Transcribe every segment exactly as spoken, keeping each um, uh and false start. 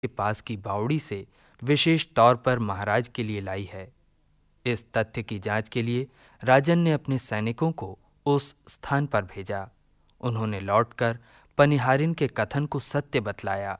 के पास की बावड़ी से विशेष तौर पर महाराज के लिए लाई है। इस तथ्य की जांच के लिए राजन ने अपने सैनिकों को उस स्थान पर भेजा। उन्होंने लौटकर पनिहारिन के कथन को सत्य बतलाया।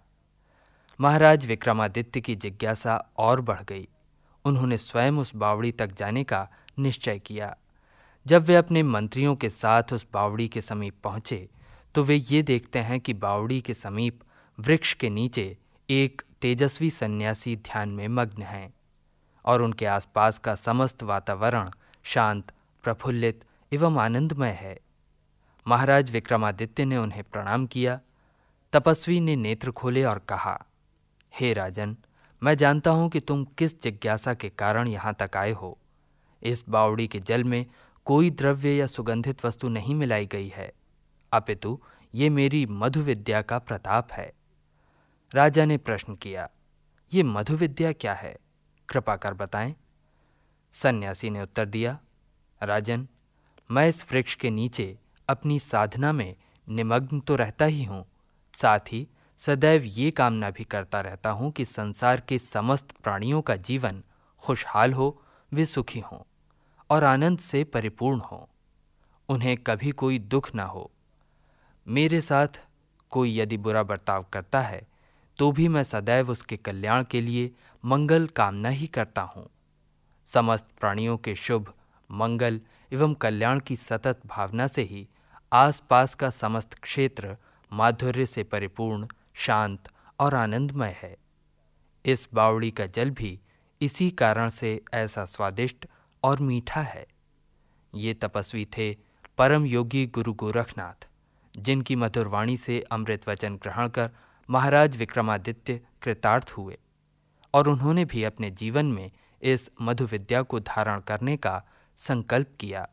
महाराज विक्रमादित्य की जिज्ञासा और बढ़ गई। उन्होंने स्वयं उस बावड़ी तक जाने का निश्चय किया। जब वे अपने मंत्रियों के साथ उस बावड़ी के समीप पहुंचे तो वे ये देखते हैं कि बावड़ी के समीप वृक्ष के नीचे एक तेजस्वी सन्यासी ध्यान में मग्न हैं और उनके आसपास का समस्त वातावरण शांत, प्रफुल्लित एवं आनंदमय है। महाराज विक्रमादित्य ने उन्हें प्रणाम किया। तपस्वी ने नेत्र खोले और कहा, हे राजन, मैं जानता हूं कि तुम किस जिज्ञासा के कारण यहाँ तक आए हो। इस बावड़ी के जल में कोई द्रव्य या सुगंधित वस्तु नहीं मिलाई गई है, अपितु ये मेरी मधु विद्या का प्रताप है। राजा ने प्रश्न किया, ये मधु विद्या क्या है? कृपा कर बताएं। सन्यासी ने उत्तर दिया, राजन, मैं इस वृक्ष के नीचे अपनी साधना में निमग्न तो रहता ही हूँ, साथ ही सदैव ये कामना भी करता रहता हूँ कि संसार के समस्त प्राणियों का जीवन खुशहाल हो, वे सुखी हों और आनंद से परिपूर्ण हों, उन्हें कभी कोई दुख ना हो। मेरे साथ कोई यदि बुरा बर्ताव करता है तो भी मैं सदैव उसके कल्याण के लिए मंगल कामना ही करता हूँ। समस्त प्राणियों के शुभ, मंगल एवं कल्याण की सतत भावना से ही आसपास का समस्त क्षेत्र माधुर्य से परिपूर्ण, शांत और आनंदमय है। इस बावड़ी का जल भी इसी कारण से ऐसा स्वादिष्ट और मीठा है। ये तपस्वी थे परम योगी गुरु गोरखनाथ, जिनकी मधुर वाणी से अमृत वचन ग्रहण कर महाराज विक्रमादित्य कृतार्थ हुए और उन्होंने भी अपने जीवन में इस मधु विद्या को धारण करने का संकल्प किया।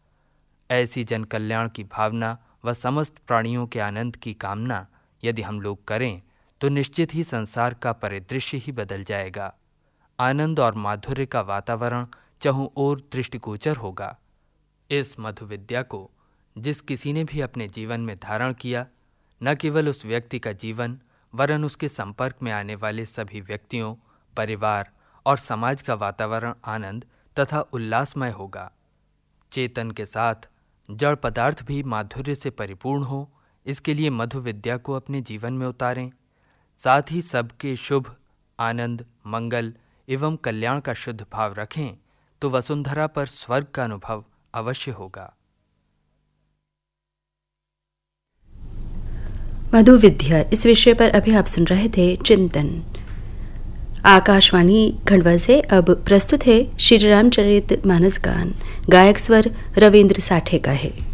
ऐसी जन कल्याण की भावना व समस्त प्राणियों के आनंद की कामना यदि हम लोग करें तो निश्चित ही संसार का परिदृश्य ही बदल जाएगा। आनंद और माधुर्य का वातावरण चहुं ओर दृष्टिगोचर होगा। इस मधु विद्या को जिस किसी ने भी अपने जीवन में धारण किया, न केवल उस व्यक्ति का जीवन वरन उसके संपर्क में आने वाले सभी व्यक्तियों, परिवार और समाज का वातावरण आनंद तथा उल्लासमय होगा। चेतन के साथ जड़ पदार्थ भी माधुर्य से परिपूर्ण हो, इसके लिए मधु विद्या को अपने जीवन में उतारें। साथ ही सबके शुभ, आनंद, मंगल एवं कल्याण का शुद्ध भाव रखें तो वसुंधरा पर स्वर्ग का अनुभव अवश्य होगा। मधु विद्या, इस विषय पर अभी आप सुन रहे थे चिंतन। आकाशवाणी खंडवा से अब प्रस्तुत है श्री रामचरित मानस गान। गायक स्वर रविंद्र साठे का है।